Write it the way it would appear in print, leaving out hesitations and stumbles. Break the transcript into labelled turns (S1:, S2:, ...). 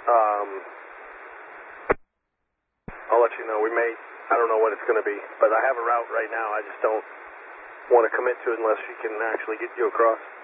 S1: Um, I'll let you know. I don't know what it's going to be, but I have a route right now. I just don't want to commit to it unless she can actually get you across.